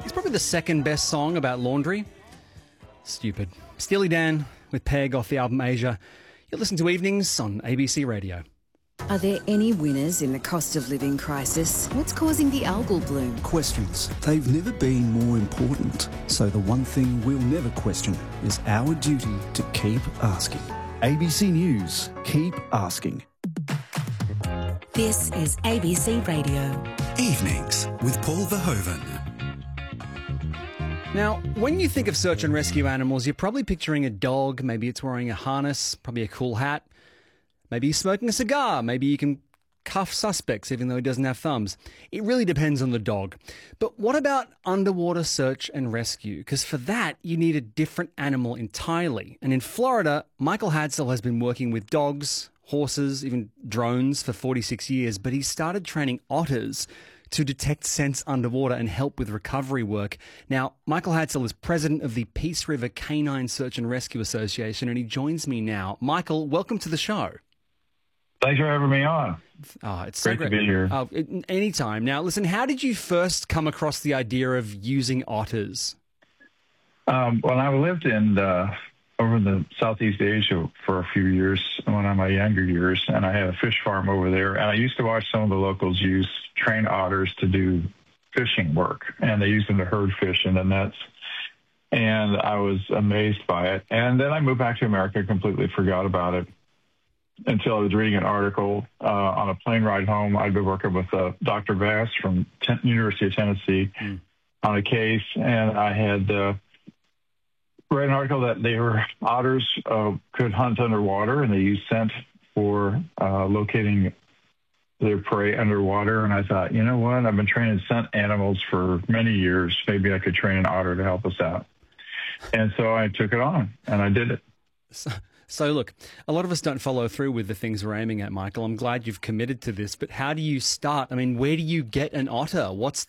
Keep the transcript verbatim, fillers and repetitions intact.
It's probably the second best song about laundry. Stupid. Steely Dan with Peg off the album Asia. You're listening to Evenings on A B C Radio. Are there any winners in the cost of living crisis? What's causing the algal bloom? Questions. They've never been more important. So the one thing we'll never question is our duty to keep asking. A B C News. Keep asking. This is A B C Radio. Evenings with Paul Verhoeven. Now, when you think of search and rescue animals, you're probably picturing a dog. Maybe it's wearing a harness, probably a cool hat. Maybe he's smoking a cigar. Maybe you can cuff suspects even though he doesn't have thumbs. It really depends on the dog. But what about underwater search and rescue? Because for that, you need a different animal entirely. And in Florida, Michael Hadsell has been working with dogs, horses, even drones for forty-six years, but he started training otters to detect scents underwater and help with recovery work. Now, Michael Hadsell is president of the Peace River Canine Search and Rescue Association, and he joins me now. Michael, welcome to the show. Thanks for having me on. Oh, it's so great, great to be here. Oh, anytime. Now, listen, how did you first come across the idea of using otters? Um, well, I lived in uh, over in the Southeast Asia for a few years when in my younger years, and I had a fish farm over there. And I used to watch some of the locals use train otters to do fishing work, and they use them to herd fish in the nets. And I was amazed by it. And then I moved back to America, completely forgot about it, until I was reading an article uh, on a plane ride home. I'd been working with uh, Doctor Bass from Ten- University of Tennessee mm. on a case, and I had uh, read an article that they were otters uh, could hunt underwater, and they use scent for uh, locating their prey underwater. And I thought, you know what? I've been training scent animals for many years. Maybe I could train an otter to help us out. And so I took it on, and I did it. So- So, look, a lot of us don't follow through with the things we're aiming at, Michael. I'm glad you've committed to this, but how do you start? I mean, where do you get an otter? What's